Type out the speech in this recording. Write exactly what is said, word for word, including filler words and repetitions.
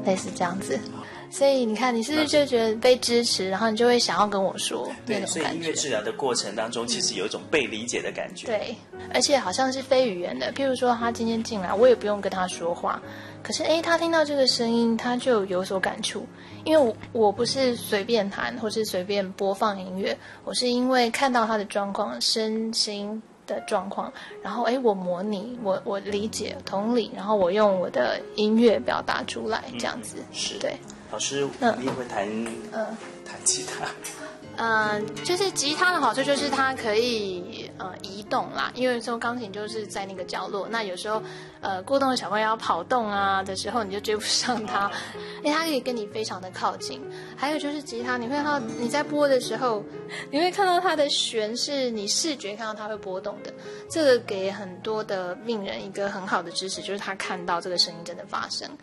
类似这样子。所以你看，你是不是就觉得被支持，然后你就会想要跟我说那对，所以音乐治疗的过程当中，其实有一种被理解的感觉。 对，而且好像是非语言的，譬如说他今天进来，我也不用跟他说话，可是诶，他听到这个声音，他就有所感触。因为我我不是随便弹或是随便播放音乐，我是因为看到他的状况，身心的状况，然后诶，我模拟，我我理解同理，然后我用我的音乐表达出来，这样子。 嗯、是对。 老师， 嗯、 你也会弹嗯弹吉他？ 嗯，就是吉他的好处就是它可以呃移动啦，因为说钢琴就是在那个角落，那有时候呃过动的小朋友要跑动啊的时候，你就追不上它，因为它可以跟你非常的靠近。还有就是吉他，你会看到你在播的时候，你会看到它的弦是你视觉看到它会波动的，这个给很多的病人一个很好的支持，就是他看到这个声音真的发生。